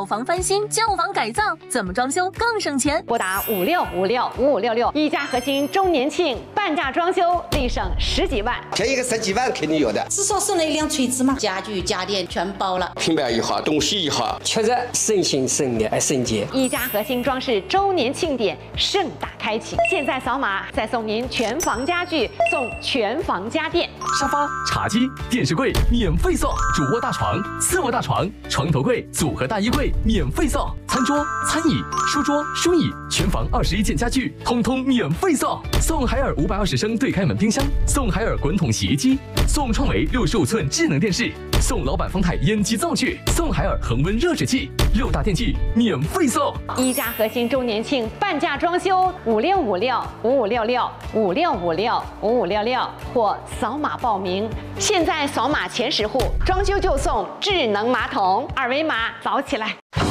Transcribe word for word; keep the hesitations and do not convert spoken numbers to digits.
房翻新、旧房改造，怎么装修更省钱？ 拨打五六五六五五六六，一家核心周年庆半价装修，立省十几万。 便宜个十几万肯定有的， 至少省了一辆锤子嘛，家具家电全包了。 品牌也好，东西也好，确实省心省力还省钱。 一家核心装饰周年庆典盛大开启，现在扫码再送您全房家具，送全房家电。 沙发、茶几、电视柜免费送，主卧大床、次卧大床、床头柜、组合大衣柜免费送，餐桌、餐椅、书桌、书椅，全房二十一件家具通通免费送，送海尔五百二十升对开门冰箱，送海尔滚筒洗衣机，送创维六十五寸智能电视，送老板方太烟机灶具，送海尔恒温热水器，六大电器免费送。 一家核心周年庆半价装修，五六五六五五六六五六五六五五六六或扫码报名。现在扫码前十户装修就送智能马桶，二维码扫起来。